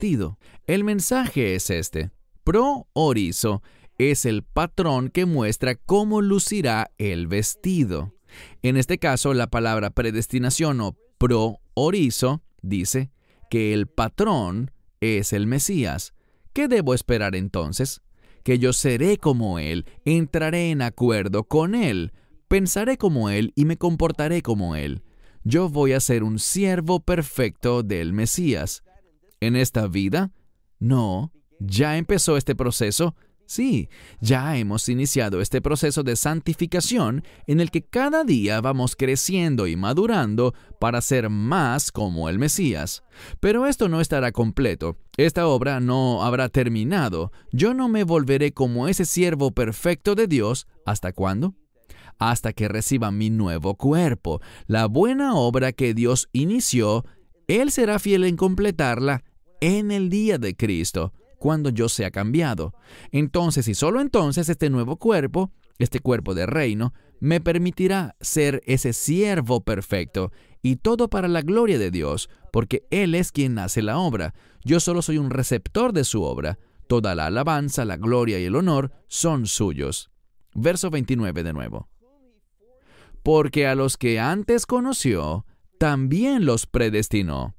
vestido. El mensaje es este. Pro-orizo es el patrón que muestra cómo lucirá el vestido. En este caso, la palabra predestinación o pro-orizo dice que el patrón es el Mesías. ¿Qué debo esperar entonces? Que yo seré como Él, entraré en acuerdo con Él, pensaré como Él y me comportaré como Él. Yo voy a ser un siervo perfecto del Mesías. ¿En esta vida? No. ¿Ya empezó este proceso? Sí, ya hemos iniciado este proceso de santificación en el que cada día vamos creciendo y madurando para ser más como el Mesías. Pero esto no estará completo. Esta obra no habrá terminado. Yo no me volveré como ese siervo perfecto de Dios. ¿Hasta cuándo? Hasta que reciba mi nuevo cuerpo. La buena obra que Dios inició, Él será fiel en completarla en el día de Cristo, cuando yo sea cambiado. Entonces, y solo entonces, este nuevo cuerpo, este cuerpo de reino, me permitirá ser ese siervo perfecto, y todo para la gloria de Dios, porque Él es quien hace la obra. Yo solo soy un receptor de su obra. Toda la alabanza, la gloria y el honor son suyos. Verso 29 de nuevo. Porque a los que antes conoció, también los predestinó.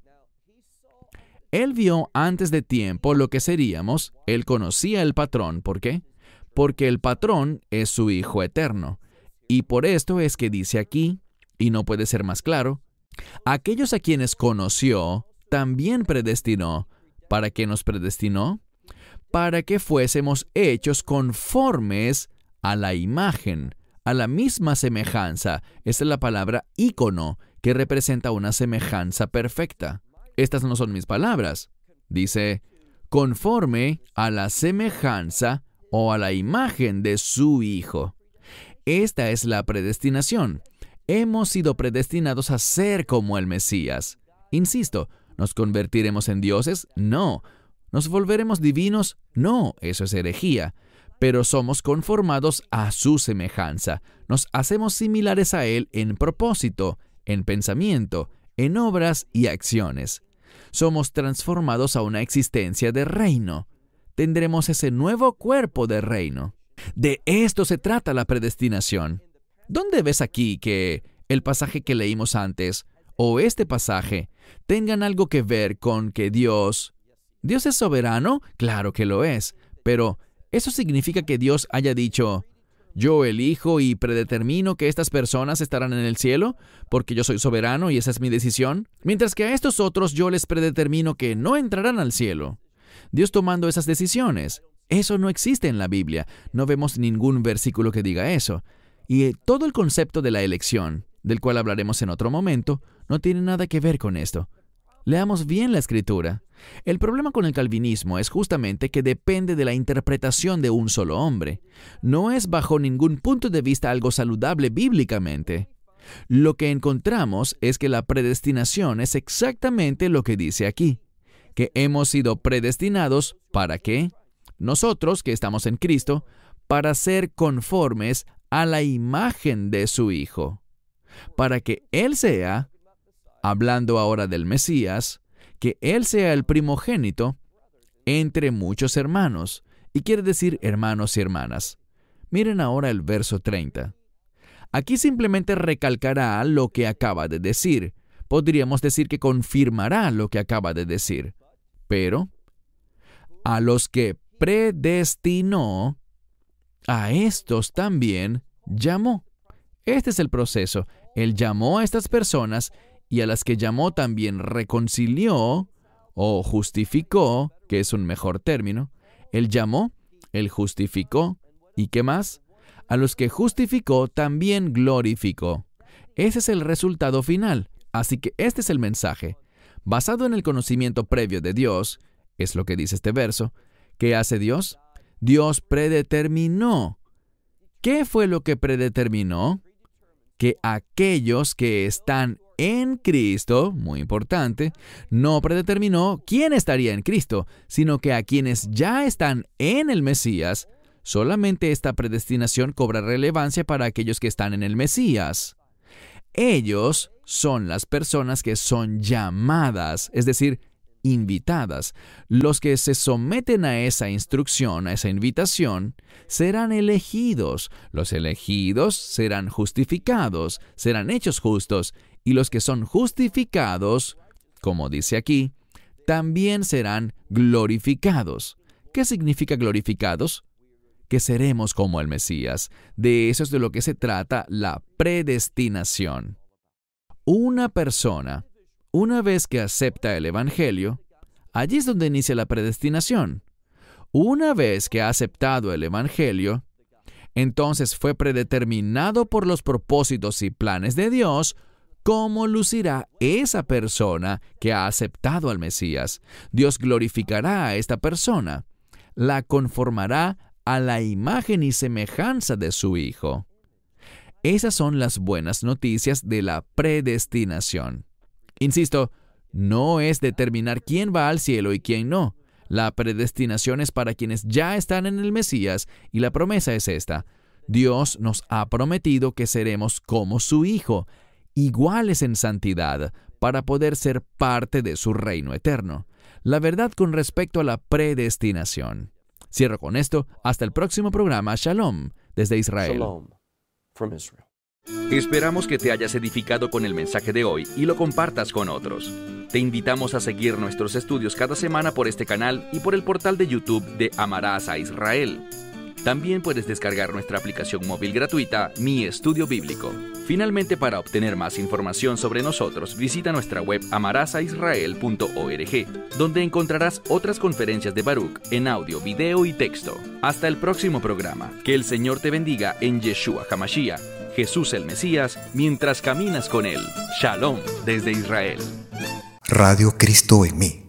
Él vio antes de tiempo lo que seríamos. Él conocía el patrón. ¿Por qué? Porque el patrón es su Hijo eterno. Y por esto es que dice aquí, y no puede ser más claro, aquellos a quienes conoció, también predestinó. ¿Para qué nos predestinó? Para que fuésemos hechos conformes a la imagen, a la misma semejanza. Esta es la palabra ícono, que representa una semejanza perfecta. Estas no son mis palabras. Dice, conforme a la semejanza o a la imagen de su Hijo. Esta es la predestinación. Hemos sido predestinados a ser como el Mesías. Insisto, ¿nos convertiremos en dioses? No. ¿Nos volveremos divinos? No, eso es herejía. Pero somos conformados a su semejanza. Nos hacemos similares a Él en propósito, en pensamiento, en obras y acciones. Somos transformados a una existencia de reino. Tendremos ese nuevo cuerpo de reino. De esto se trata la predestinación. ¿Dónde ves aquí que el pasaje que leímos antes o este pasaje tengan algo que ver con que Dios es soberano? Claro que lo es, pero ¿eso significa que Dios haya dicho, yo elijo y predetermino que estas personas estarán en el cielo porque yo soy soberano y esa es mi decisión? Mientras que a estos otros yo les predetermino que no entrarán al cielo. Dios tomando esas decisiones. Eso no existe en la Biblia. No vemos ningún versículo que diga eso. Y todo el concepto de la elección, del cual hablaremos en otro momento, no tiene nada que ver con esto. Leamos bien la Escritura. El problema con el calvinismo es justamente que depende de la interpretación de un solo hombre. No es bajo ningún punto de vista algo saludable bíblicamente. Lo que encontramos es que la predestinación es exactamente lo que dice aquí, que hemos sido predestinados ¿para qué? Nosotros que estamos en Cristo, para ser conformes a la imagen de su Hijo, para que Él sea, hablando ahora del Mesías, que Él sea el primogénito entre muchos hermanos, y quiere decir hermanos y hermanas. Miren ahora el verso 30. Aquí simplemente recalcará lo que acaba de decir. Podríamos decir que confirmará lo que acaba de decir. Pero, a los que predestinó, a estos también llamó. Este es el proceso. Él llamó a estas personas y a las que llamó también reconcilió o justificó, que es un mejor término. Él llamó, Él justificó, ¿y qué más? A los que justificó también glorificó. Ese es el resultado final. Así que este es el mensaje. Basado en el conocimiento previo de Dios, es lo que dice este verso. ¿Qué hace Dios? Dios predeterminó. ¿Qué fue lo que predeterminó? Que aquellos que están en Cristo, muy importante, no predeterminó quién estaría en Cristo, sino que a quienes ya están en el Mesías, solamente esta predestinación cobra relevancia para aquellos que están en el Mesías. Ellos son las personas que son llamadas, es decir, invitadas. Los que se someten a esa instrucción, a esa invitación, serán elegidos. Los elegidos serán justificados, serán hechos justos, y los que son justificados, como dice aquí, también serán glorificados. ¿Qué significa glorificados? Que seremos como el Mesías. De eso es de lo que se trata la predestinación. Una persona, una vez que acepta el Evangelio, allí es donde inicia la predestinación. Una vez que ha aceptado el Evangelio, entonces fue predeterminado por los propósitos y planes de Dios cómo lucirá esa persona que ha aceptado al Mesías. Dios glorificará a esta persona, la conformará a la imagen y semejanza de su Hijo. Esas son las buenas noticias de la predestinación. Insisto, no es determinar quién va al cielo y quién no. La predestinación es para quienes ya están en el Mesías, y la promesa es esta: Dios nos ha prometido que seremos como su Hijo, iguales en santidad, para poder ser parte de su reino eterno. La verdad con respecto a la predestinación. Cierro con esto. Hasta el próximo programa. Shalom, desde Israel. Shalom from Israel. Esperamos que te hayas edificado con el mensaje de hoy y lo compartas con otros. Te invitamos a seguir nuestros estudios cada semana por este canal y por el portal de YouTube de Amarás a Israel. También puedes descargar nuestra aplicación móvil gratuita, Mi Estudio Bíblico. Finalmente, para obtener más información sobre nosotros, visita nuestra web amarasaisrael.org, donde encontrarás otras conferencias de Baruch en audio, video y texto. Hasta el próximo programa. Que el Señor te bendiga en Yeshua HaMashiach, Jesús el Mesías, mientras caminas con Él. Shalom desde Israel. Radio Cristo en mí.